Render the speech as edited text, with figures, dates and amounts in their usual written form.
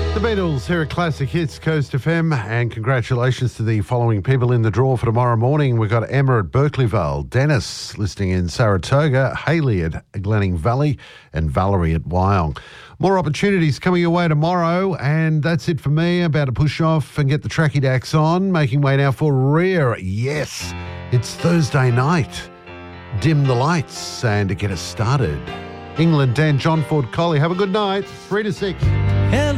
The Beatles here at Classic Hits Coast FM, and congratulations to the following people in the draw for tomorrow morning. We've got Emma at Berkeleyvale, Dennis listening in Saratoga, Hayley at Glenning Valley, and Valerie at Wyong. More opportunities coming your way tomorrow, and that's it for me. About to push off and get the tracky dacks on, making way now for Rhea. Yes, it's Thursday night. Dim the lights and to get us started. England, Dan, John Ford Collie. Have a good night. 3 to 6.